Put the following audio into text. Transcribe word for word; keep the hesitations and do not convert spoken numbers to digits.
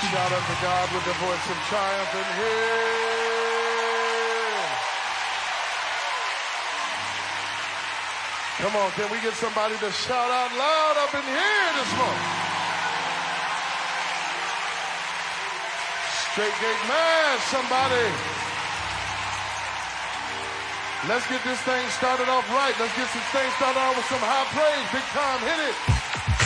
Shout unto God with the voice of triumph in here. Come on, can we get somebody to shout out loud up in here this morning? Straight Gate Man, somebody. Let's get this thing started off right. Let's get this thing started off with some high praise. Big time, hit it.